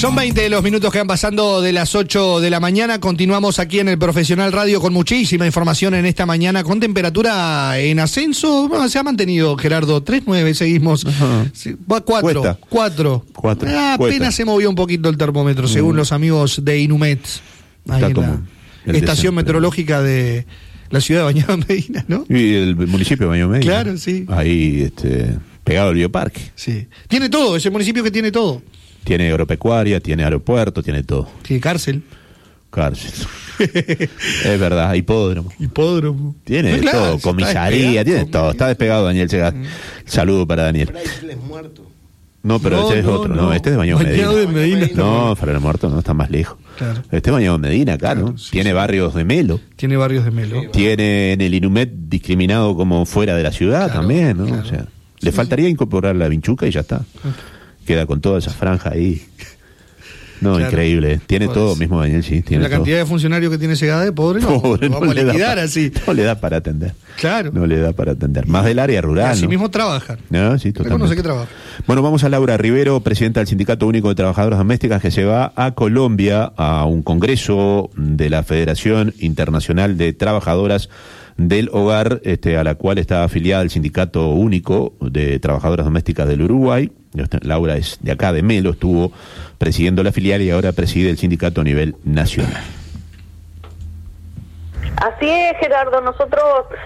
Son 20 los minutos que han pasado de las 8 de la mañana. Continuamos aquí en el Profesional Radio con muchísima información en esta mañana, con temperatura en ascenso. Bueno, se ha mantenido, Gerardo, 3,9 seguimos. Sí, 4. Apenas se movió un poquito el termómetro, según los amigos de Inumet. Ahí en la estación meteorológica de la ciudad de Bañado Medina, ¿no? Y el municipio de Bañado Medina. Claro, sí. Ahí, pegado al bioparque. Sí. Tiene todo, ese municipio que tiene todo. Tiene agropecuaria, tiene aeropuerto, tiene todo. Tiene cárcel. Es verdad, hipódromo. Tiene todo, comisaría, tiene todo. Está despegado Daniel Segas. Saludo para Daniel. Frailes muerto. No, pero este es otro, no, este es de Bañado Medina. No, Frailes Muerto no, está más lejos. Claro. Este es Bañado Medina, acá, ¿no? Sí, tiene barrios de Melo. Tiene barrios de Melo. Tiene en el Inumet discriminado como fuera de la ciudad también, ¿no? Claro. O sea, le faltaría incorporar la vinchuca y ya está. Queda con toda esa franja ahí. No, claro. Increíble. Tiene todo mismo Daniel, sí. Tiene la cantidad de funcionarios que tiene Segade, pobre, no vamos a liquidar así. No le da para atender. Claro. No le da para atender. Más del área rural. Así ¿no? mismo trabajan. No, sí, totalmente. No sé qué trabaja. Bueno, vamos a Laura Rivero, presidenta del Sindicato Único de Trabajadoras Domésticas, que se va a Colombia a un congreso de la Federación Internacional de Trabajadoras del Hogar, a la cual está afiliada el Sindicato Único de Trabajadoras Domésticas del Uruguay. Laura es de acá, de Melo, estuvo presidiendo la filial y ahora preside el sindicato a nivel nacional. Así es, Gerardo. Nosotros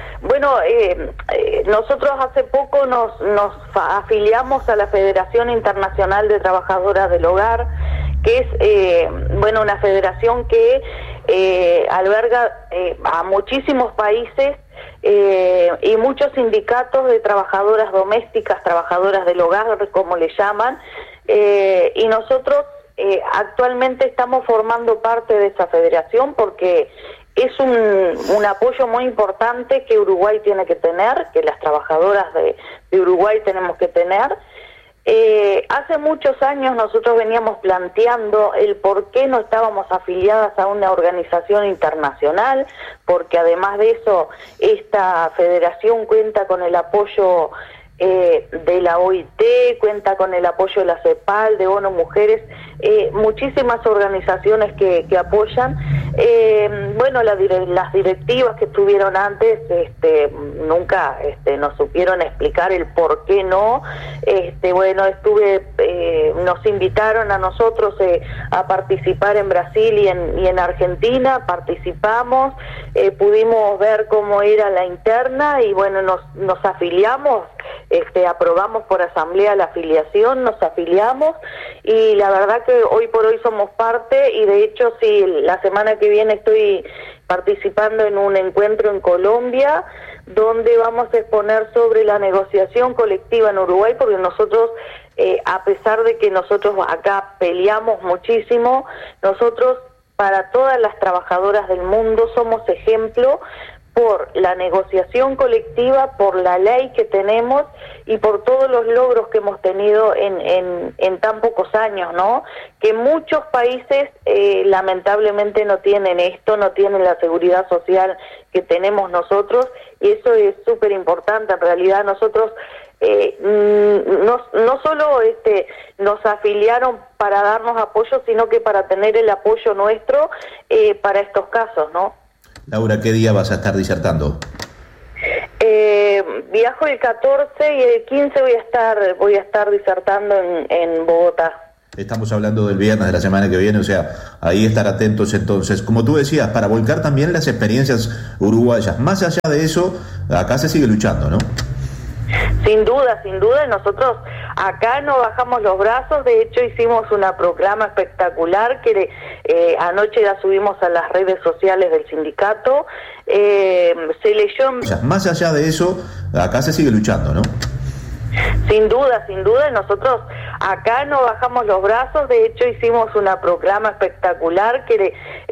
hace poco nos afiliamos a la Federación Internacional de Trabajadoras del Hogar, que es una federación que alberga a muchísimos países y muchos sindicatos de trabajadoras domésticas, trabajadoras del hogar, como le llaman, y nosotros actualmente estamos formando parte de esa federación porque es un apoyo muy importante que Uruguay tiene que tener, que las trabajadoras de Uruguay tenemos que tener. Hace muchos años nosotros veníamos planteando el por qué no estábamos afiliadas a una organización internacional, porque además de eso esta federación cuenta con el apoyo de la OIT, cuenta con el apoyo de la CEPAL, de ONU Mujeres, muchísimas organizaciones que apoyan. Las directivas que estuvieron antes nunca nos supieron explicar el por qué no. Nos invitaron a nosotros a participar en Brasil y en Argentina, participamos, pudimos ver cómo era la interna y nos afiliamos. Aprobamos por asamblea la afiliación, nos afiliamos y la verdad que hoy por hoy somos parte y de hecho sí, la semana que viene estoy participando en un encuentro en Colombia donde vamos a exponer sobre la negociación colectiva en Uruguay porque nosotros, a pesar de que nosotros acá peleamos muchísimo, nosotros para todas las trabajadoras del mundo somos ejemplo por la negociación colectiva, por la ley que tenemos y por todos los logros que hemos tenido en tan pocos años, ¿no? Que muchos países lamentablemente no tienen esto, no tienen la seguridad social que tenemos nosotros y eso es súper importante. En realidad nosotros no solo nos afiliaron para darnos apoyo, sino que para tener el apoyo nuestro para estos casos, ¿no? Laura, ¿qué día vas a estar disertando? Viajo el 14 y el 15 voy a estar disertando en Bogotá. Estamos hablando del viernes de la semana que viene, o sea, ahí estar atentos entonces. Como tú decías, para volcar también las experiencias uruguayas. Más allá de eso, acá se sigue luchando, ¿no? Sin duda, y nosotros acá no bajamos los brazos. De hecho hicimos una proclama espectacular que anoche la subimos a las redes sociales del sindicato, se leyó... Más allá de eso, acá se sigue luchando, ¿no? Sin duda, y nosotros acá no bajamos los brazos. De hecho hicimos una proclama espectacular que